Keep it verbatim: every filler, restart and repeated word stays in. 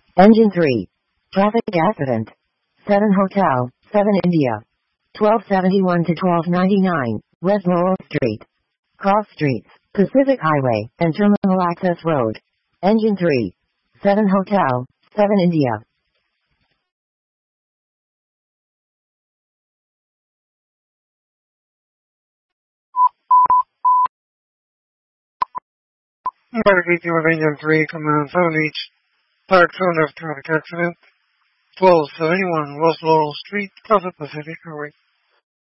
Engine three. Traffic accident. seven Hotel, seven India. twelve seventy-one to twelve ninety-nine, West Lowell Street. Cross Streets, Pacific Highway, and Terminal Access Road. Engine three. seven Hotel, seven India. Navigating with Engine three, command seven H, Park Zone of Traffic Accident, twelve seventy-one West Laurel Street, Cross the Pacific Highway.